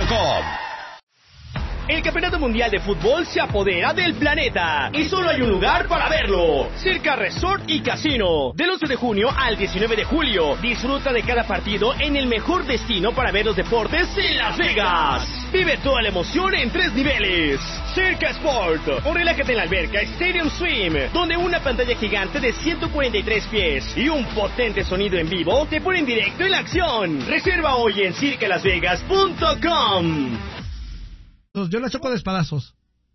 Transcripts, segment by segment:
circassport.com. El Campeonato Mundial de Fútbol se apodera del planeta y solo hay un lugar para verlo: Circa Resort y Casino. Del 11 de junio al 19 de julio, disfruta de cada partido en el mejor destino para ver los deportes en Las Vegas. Vive toda la emoción en 3 niveles. Circa Sport, o relájate en la alberca Stadium Swim, donde una pantalla gigante de 143 pies y un potente sonido en vivo te ponen directo en la acción. Reserva hoy en circalasvegas.com. Yo la choco de espadazos.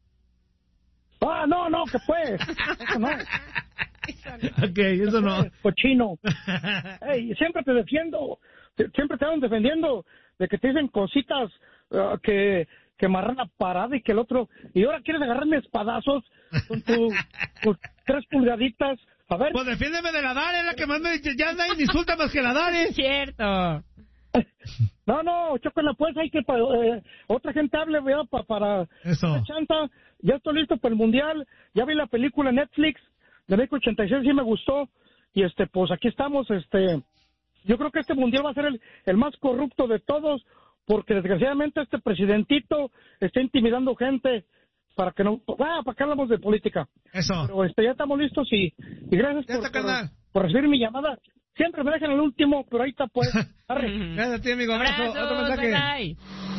No, ¿qué fue? Eso no. Ok, eso no. Cochino. Hey, siempre te defiendo. Siempre te van defendiendo de que te dicen cositas que marrana parada y que el otro. Y ahora quieres agarrarme espadazos con tus 3 pulgaditas. A ver. Pues defiéndeme de la Dare, es la que más me dice. Ya nadie me insulta más que la Dare. Cierto. No, chócala pues, hay que otra gente hable, ¿verdad? Para eso. Chanta, ya estoy listo para el Mundial, ya vi la película en Netflix de México 86, sí me gustó, y pues aquí estamos, yo creo que este Mundial va a ser el más corrupto de todos, porque desgraciadamente este presidentito está intimidando gente para que no, para que hablamos de política. Eso. Pero ya estamos listos y gracias por recibir mi llamada. Siempre me dejan el último, pero ahí está pues. Gracias a ti, amigo. Abrazo. Otro mensaje. Bye.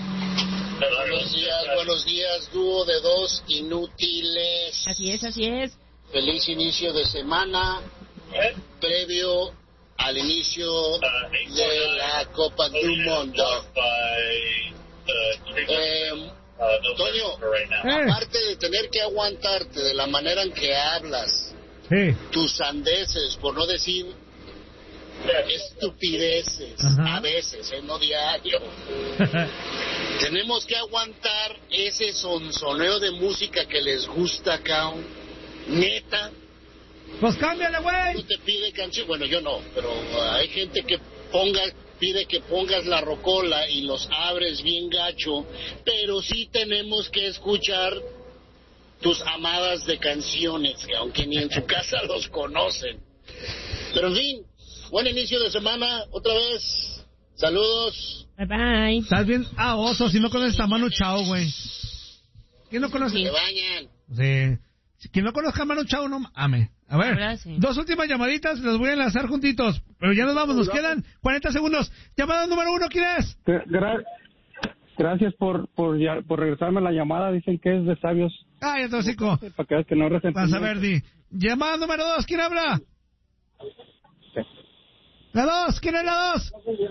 Buenos días, dúo de 2 inútiles. Así es. Feliz inicio de semana, previo al inicio de la Copa del Mundo. Toño, aparte de tener que aguantarte de la manera en que hablas, tus sandeces, por no decir estupideces, a veces, no diario. Tenemos que aguantar ese sonsoneo de música que les gusta acá, neta. Pues cámbiale, güey. No te pide canción, bueno, yo no, pero hay gente que pide que pongas la rocola y los abres bien gacho, pero sí tenemos que escuchar tus amadas de canciones, que aunque ni en su casa los conocen. Pero en fin, buen inicio de semana, otra vez. Saludos. Bye. Estás bien oso, si no conoces a Manu Chao, güey. ¿Quién no conoce? Se bañan. Sí. Quien no conozca a Manu Chao, no ame. A ver, verdad, sí. 2 últimas llamaditas, las voy a enlazar juntitos. Pero ya nos vamos, nos quedan 40 segundos. Llamada número 1, ¿quién es? Gracias por regresarme la llamada. Dicen que es de sabios. Ya te hocico. Para que veas que no Vas a ver, Di. Llamada número 2, ¿quién habla? La 2, ¿quién es la 2?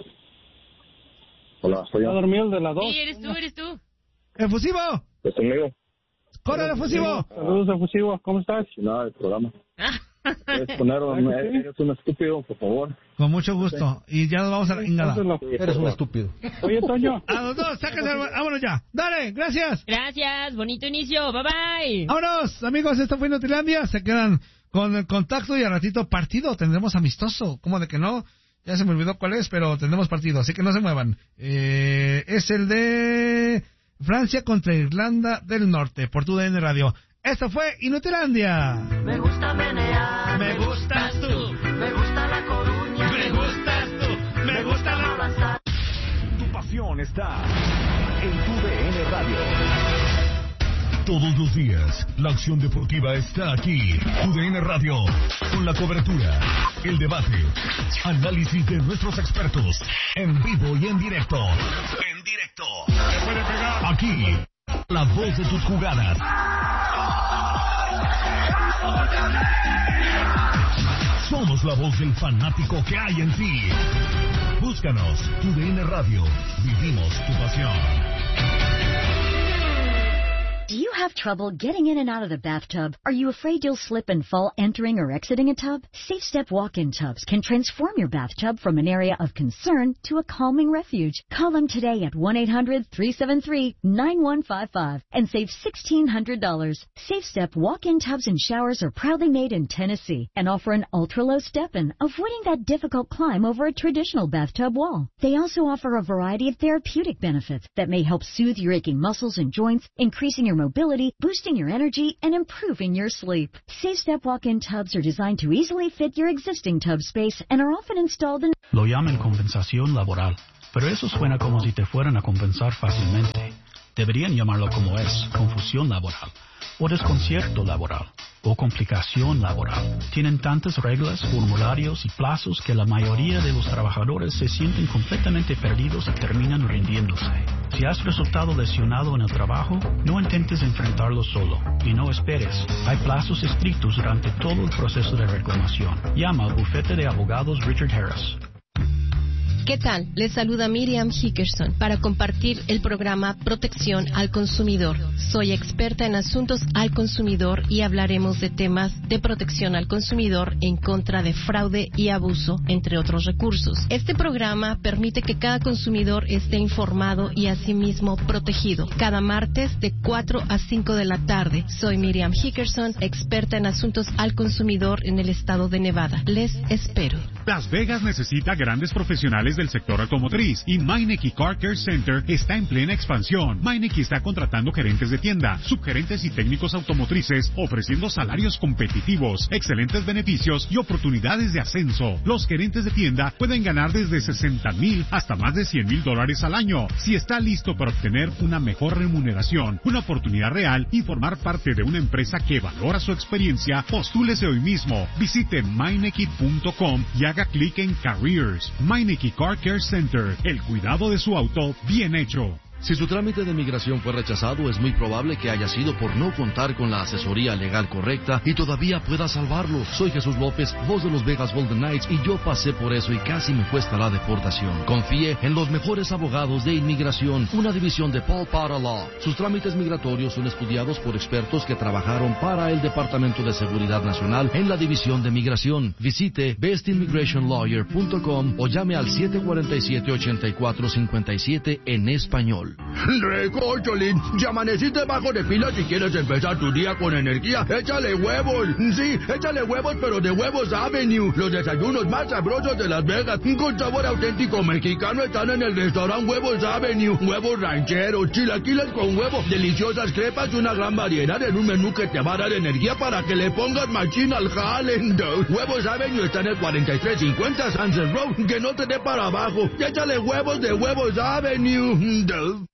Hola, soy yo. ¿Está dormido de la 2? Sí, eres tú. ¡Efusivo! ¿Estás conmigo? ¡Corre, Efusivo! Saludos, Efusivo. ¿Cómo estás? Nada, el programa. ¿Puedes poner eres un estúpido, por favor? Con mucho gusto. Y ya nos vamos a la ingada. Eres un estúpido. Oye, Toño. A los dos, sáquense. Vámonos ya. Dale, gracias. Gracias, bonito inicio. Bye. Vámonos, amigos. Esto fue Inutilandia. Se quedan con el contacto y al ratito partido. Tendremos amistoso. ¿Cómo de que no? Ya se me olvidó cuál es, pero tendremos partido. Así que no se muevan. Es el de Francia contra Irlanda del Norte por TUDN Radio. Esto fue Inutilandia. Me gusta menear. Me gustas tú. Me gusta la Coruña. Me gustas tú. Me gusta la plaza. Tu pasión está en TUDN Radio. Todos los días, la acción deportiva está aquí. TUDN Radio, con la cobertura, el debate, análisis de nuestros expertos, en vivo y en directo. Aquí, la voz de tus jugadas. Somos la voz del fanático que hay en ti. Búscanos, TUDN Radio. Vivimos tu pasión. Do you have trouble getting in and out of the bathtub? Are you afraid you'll slip and fall entering or exiting a tub? Safe Step walk-in tubs can transform your bathtub from an area of concern to a calming refuge. Call them today at 1-800-373-9155 and save $1,600. Safe Step walk-in tubs and showers are proudly made in Tennessee and offer an ultra-low step-in, avoiding that difficult climb over a traditional bathtub wall. They also offer a variety of therapeutic benefits that may help soothe your aching muscles and joints, increasing your mobility, boosting your energy, and improving your sleep. Safe Step walk-in tubs are designed to easily fit your existing tub space and are often installed in... Lo llaman compensación laboral. pero eso suena como si te fueran a compensar fácilmente. Deberían llamarlo como es, confusión laboral, o desconcierto laboral, o complicación laboral. Tienen tantas reglas, formularios y plazos que la mayoría de los trabajadores se sienten completamente perdidos y terminan rindiéndose. Si has resultado lesionado en el trabajo, no intentes enfrentarlo solo y no esperes. Hay plazos estrictos durante todo el proceso de reclamación. Llama al bufete de abogados Richard Harris. ¿Qué tal? Les saluda Miriam Hickerson para compartir el programa Protección al Consumidor. Soy experta en asuntos al consumidor y hablaremos de temas de protección al consumidor en contra de fraude y abuso, entre otros recursos. Este programa permite que cada consumidor esté informado y asimismo protegido. Cada martes de 4 a 5 de la tarde. Soy Miriam Hickerson, experta en asuntos al consumidor en el estado de Nevada. Les espero. Las Vegas necesita grandes profesionales del sector automotriz y Meineke Car Care Center está en plena expansión. Meineke está contratando gerentes de tienda, subgerentes y técnicos automotrices, ofreciendo salarios competitivos, excelentes beneficios y oportunidades de ascenso. Los gerentes de tienda pueden ganar desde $60,000 hasta más de $100,000 al año. Si está listo para obtener una mejor remuneración, una oportunidad real y formar parte de una empresa que valora su experiencia, postúlese hoy mismo. Visite Meineke.com y haga clic en Careers. Meineke Car Care Center, el cuidado de su auto bien hecho. Si su trámite de migración fue rechazado, es muy probable que haya sido por no contar con la asesoría legal correcta y todavía pueda salvarlo. Soy Jesús López, voz de los Vegas Golden Knights, y yo pasé por eso y casi me cuesta la deportación. Confíe en los mejores abogados de inmigración, una división de Paul Potter Law. Sus trámites migratorios son estudiados por expertos que trabajaron para el Departamento de Seguridad Nacional en la división de migración. Visite bestimmigrationlawyer.com o llame al 747-8457 en español. Recócholín, ya amaneciste bajo de pila. Si quieres empezar tu día con energía, échale huevos. Sí, échale huevos, pero de Huevos Avenue. Los desayunos más sabrosos de Las Vegas, con sabor auténtico mexicano, están en el restaurante Huevos Avenue. Huevos rancheros, chilaquiles con huevo, deliciosas crepas y una gran variedad en un menú que te va a dar energía para que le pongas machín al jale. Huevos Avenue está en el 4350 Sunset Road. Que no te dé para abajo. Échale huevos de Huevos Avenue.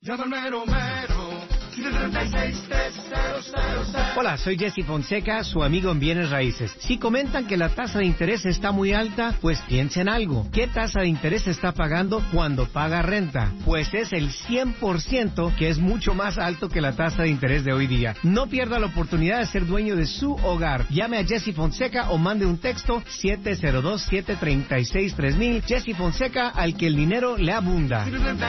Hola, soy Jesse Fonseca, su amigo en bienes raíces. Si comentan que la tasa de interés está muy alta, pues piensen algo. ¿Qué tasa de interés está pagando cuando paga renta? Pues es el 100%, que es mucho más alto que la tasa de interés de hoy día. No pierda la oportunidad de ser dueño de su hogar. Llame a Jesse Fonseca o mande un texto 702-736-3000. Jesse Fonseca, al que el dinero le abunda.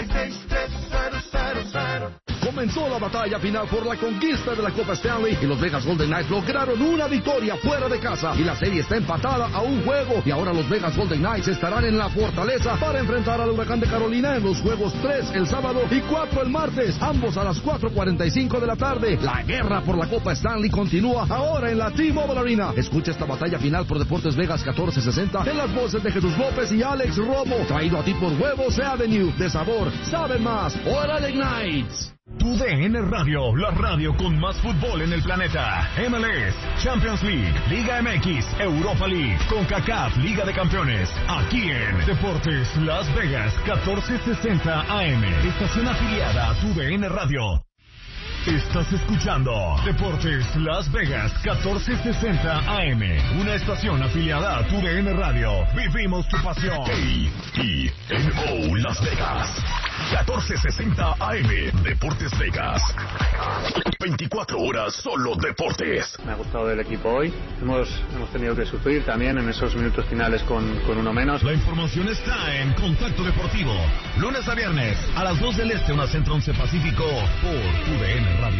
Comenzó la batalla final por la conquista de la Copa Stanley y los Vegas Golden Knights lograron una victoria fuera de casa y la serie está empatada a un juego y ahora los Vegas Golden Knights estarán en la fortaleza para enfrentar al Huracán de Carolina en los juegos 3 el sábado y 4 el martes, ambos a las 4:45 de la tarde. La guerra por la Copa Stanley continúa ahora en la T-Mobile Arena. Escucha esta batalla final por Deportes Vegas 1460 en las voces de Jesús López y Alex Romo, traído a ti por Huevos Avenue. De sabor, saben más. ¡Órale, Knights! Tu DN Radio, la radio con más fútbol en el planeta. MLS, Champions League, Liga MX, Europa League, CONCACAF, Liga de Campeones. Aquí en Deportes Las Vegas, 1460 AM. Estación afiliada a tu DN Radio. Estás escuchando Deportes Las Vegas 1460 AM, una estación afiliada a tu DN Radio. Vivimos tu pasión. KTNO Las Vegas 1460 AM, Deportes Vegas. 24 horas solo deportes. Me ha gustado el equipo hoy. Hemos tenido que sufrir también en esos minutos finales con uno menos. La información está en Contacto Deportivo. Lunes a viernes a las 2 del Este, 1 Centro, 11 Pacífico, por tu DN Radio.